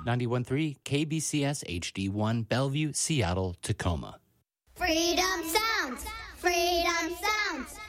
91.3 KBCS HD1 Bellevue, Seattle, Tacoma. Freedom sounds! Freedom sounds!